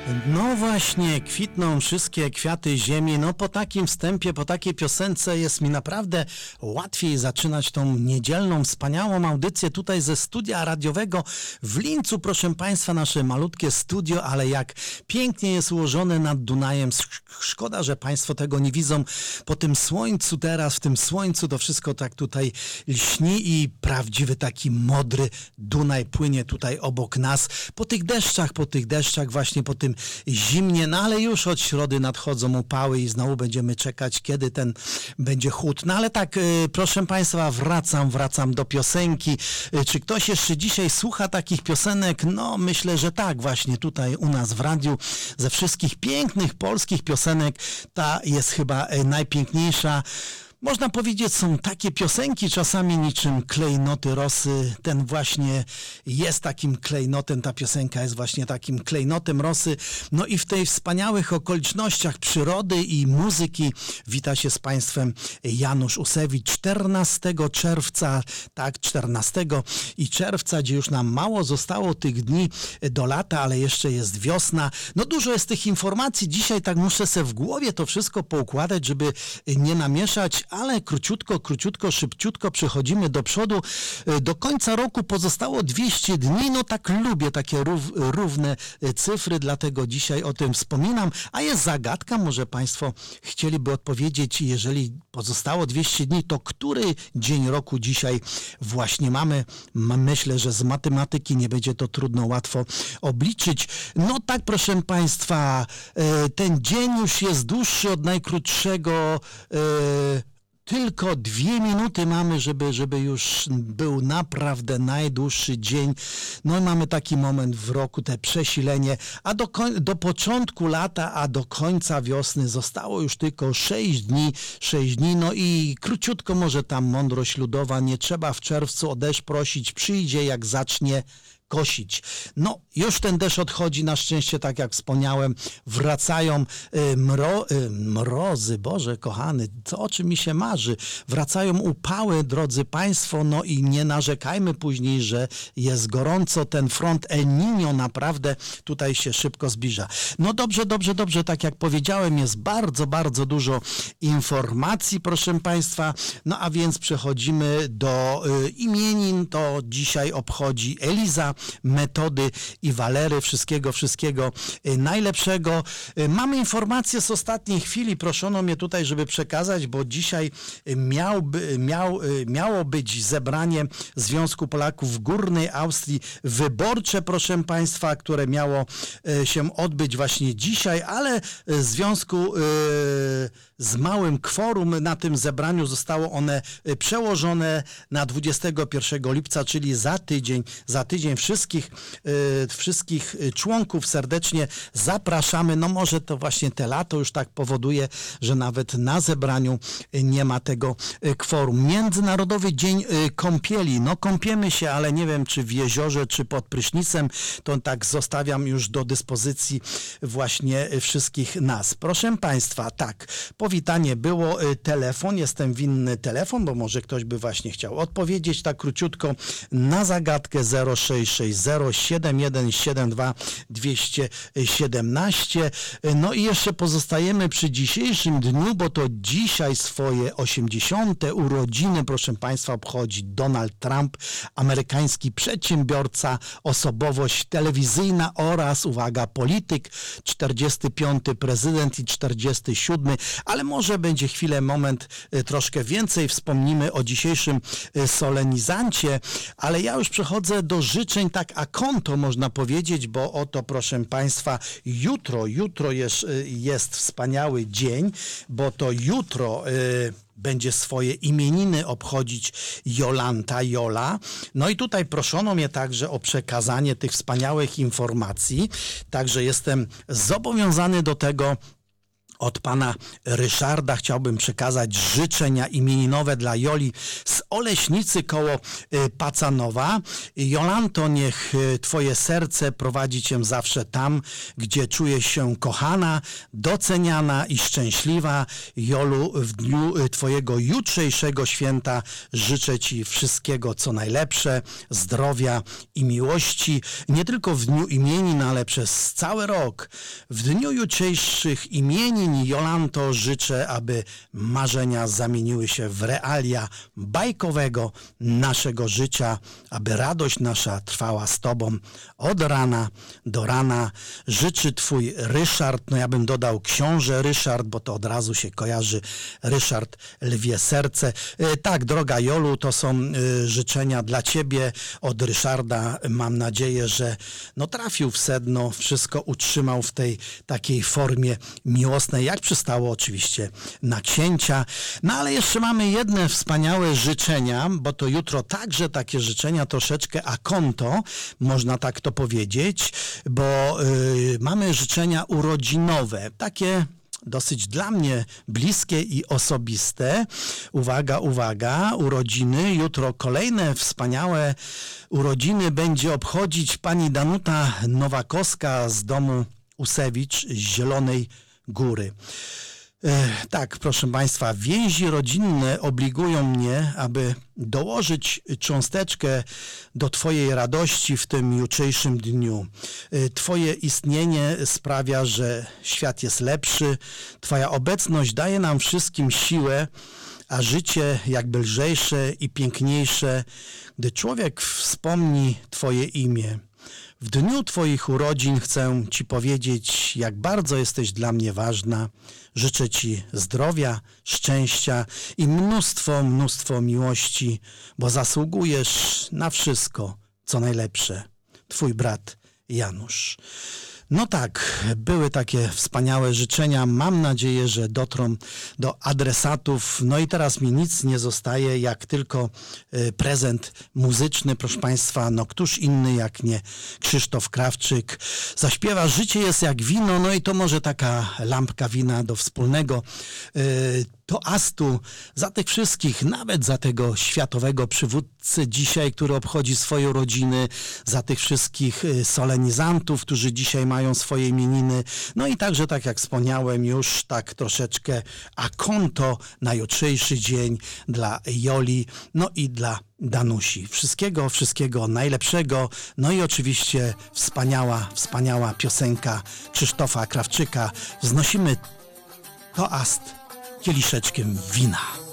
No właśnie, kwitną wszystkie kwiaty ziemi. No po takim wstępie, po takiej piosence jest mi naprawdę łatwiej zaczynać tą niedzielną, wspaniałą audycję tutaj ze studia radiowego w Lincu. Proszę Państwa, nasze malutkie studio, ale jak pięknie jest ułożone nad Dunajem. Szkoda, że Państwo tego nie widzą. Po tym słońcu teraz, w tym słońcu to wszystko tak tutaj lśni i prawdziwy taki modry Dunaj płynie tutaj obok nas. Po tych deszczach właśnie po tym zimnie, no ale już od środy nadchodzą upały i znowu będziemy czekać, kiedy ten będzie chłód. No ale tak, proszę Państwa, wracam do piosenki. Czy ktoś jeszcze dzisiaj słucha takich piosenek? No myślę, że tak, właśnie tutaj u nas w radiu. Ze wszystkich pięknych polskich piosenek ta jest chyba najpiękniejsza. Można powiedzieć, są takie piosenki czasami niczym klejnoty rosy. Ten właśnie jest takim klejnotem, ta piosenka jest właśnie takim klejnotem rosy. No i w tej wspaniałych okolicznościach przyrody i muzyki wita się z Państwem Janusz Usewicz 14 czerwca, tak, 14 czerwca, gdzie już nam mało zostało tych dni do lata, ale jeszcze jest wiosna. No dużo jest tych informacji. Dzisiaj tak muszę sobie w głowie to wszystko poukładać, żeby nie namieszać, ale króciutko, szybciutko przechodzimy do przodu. Do końca roku pozostało 200 dni. No tak lubię takie równe cyfry, dlatego dzisiaj o tym wspominam. A jest zagadka, może Państwo chcieliby odpowiedzieć, jeżeli pozostało 200 dni, to który dzień roku dzisiaj właśnie mamy? Myślę, że z matematyki nie będzie to trudno, łatwo obliczyć. No tak, proszę Państwa, ten dzień już jest dłuższy od najkrótszego. Tylko 2 minuty mamy, żeby już był naprawdę najdłuższy dzień. No i mamy taki moment w roku, te przesilenie, a do początku lata, a do końca wiosny zostało już tylko 6 dni. No i króciutko może tam mądrość ludowa, nie trzeba w czerwcu o deszcz prosić, przyjdzie jak zacznie kosić. No, już ten deszcz odchodzi, na szczęście, tak jak wspomniałem, wracają mrozy, Boże kochany, o czym mi się marzy? Wracają upały, drodzy Państwo, no i nie narzekajmy później, że jest gorąco, ten front El Niño naprawdę tutaj się szybko zbliża. No dobrze, tak jak powiedziałem, jest bardzo dużo informacji, proszę Państwa, no a więc przechodzimy do imienin, to dzisiaj obchodzi Eliza, Metody i Walery. Wszystkiego najlepszego. Mamy informacje z ostatniej chwili. Proszono mnie tutaj, żeby przekazać, bo dzisiaj miało być zebranie Związku Polaków w Górnej Austrii wyborcze, proszę Państwa, które miało się odbyć właśnie dzisiaj, ale w związku z małym kworum na tym zebraniu zostało one przełożone na 21 lipca, czyli za tydzień wszystkich członków serdecznie zapraszamy. No może to właśnie te lato już tak powoduje, że nawet na zebraniu nie ma tego kworum. Międzynarodowy Dzień Kąpieli. No kąpiemy się, ale nie wiem, czy w jeziorze, czy pod prysznicem. To tak zostawiam już do dyspozycji właśnie wszystkich nas. Proszę Państwa, tak, powitanie było, telefon, jestem winny telefon, bo może ktoś by właśnie chciał odpowiedzieć tak króciutko na zagadkę 0660717217. No i jeszcze pozostajemy przy dzisiejszym dniu, bo to dzisiaj swoje 80. urodziny, proszę Państwa, obchodzi Donald Trump, amerykański przedsiębiorca, osobowość telewizyjna oraz, uwaga, polityk, 45. prezydent i 47. Ale może będzie moment, troszkę więcej wspomnimy o dzisiejszym solenizancie, ale ja już przechodzę do życzeń tak a konto, można powiedzieć, bo oto, proszę Państwa, jutro jest wspaniały dzień, bo to jutro będzie swoje imieniny obchodzić Jola. No i tutaj proszono mnie także o przekazanie tych wspaniałych informacji, także jestem zobowiązany do tego, Od pana Ryszarda chciałbym przekazać życzenia imieninowe dla Joli z Oleśnicy koło Pacanowa. Jolanto, niech twoje serce prowadzi cię zawsze tam, gdzie czujesz się kochana, doceniana i szczęśliwa. Jolu, w dniu twojego jutrzejszego święta życzę ci wszystkiego, co najlepsze, zdrowia i miłości. Nie tylko w dniu imienin, ale przez cały rok. W dniu jutrzejszych imienin, Jolanto, życzę, aby marzenia zamieniły się w realia bajkowego naszego życia, aby radość nasza trwała z tobą od rana do rana. Życzy twój Ryszard, no ja bym dodał książę Ryszard, bo to od razu się kojarzy Ryszard Lwie Serce. Tak, droga Jolu, to są życzenia dla ciebie od Ryszarda. Mam nadzieję, że trafił w sedno, wszystko utrzymał w tej takiej formie miłosnej, jak przystało oczywiście na księcia. No ale jeszcze mamy jedne wspaniałe życzenia, bo to jutro także takie życzenia troszeczkę a konto, można tak to powiedzieć, bo mamy życzenia urodzinowe, takie dosyć dla mnie bliskie i osobiste. Uwaga, uwaga, urodziny. Jutro kolejne wspaniałe urodziny będzie obchodzić pani Danuta Nowakowska z domu Usewicz z Zielonej Góry. Tak, proszę państwa, więzi rodzinne obligują mnie, aby dołożyć cząsteczkę do twojej radości w tym jutrzejszym dniu. Twoje istnienie sprawia, że świat jest lepszy. Twoja obecność daje nam wszystkim siłę, a życie jakby lżejsze i piękniejsze, gdy człowiek wspomni twoje imię. W dniu twoich urodzin chcę ci powiedzieć, jak bardzo jesteś dla mnie ważna. Życzę ci zdrowia, szczęścia i mnóstwo miłości, bo zasługujesz na wszystko, co najlepsze. Twój brat Janusz. No tak, były takie wspaniałe życzenia. Mam nadzieję, że dotrą do adresatów. No i teraz mi nic nie zostaje, jak tylko prezent muzyczny. Proszę państwa, któż inny jak nie Krzysztof Krawczyk zaśpiewa Życie jest jak wino. No i to może taka lampka wina do wspólnego toastu za tych wszystkich, nawet za tego światowego przywódcę dzisiaj, który obchodzi swoje urodziny, za tych wszystkich solenizantów, którzy dzisiaj mają swoje imieniny. No i także, tak jak wspomniałem już, tak troszeczkę a konto na jutrzejszy dzień dla Joli, no i dla Danusi. Wszystkiego najlepszego. No i oczywiście wspaniała piosenka Krzysztofa Krawczyka. Wznosimy toast kieliszeczkiem wina.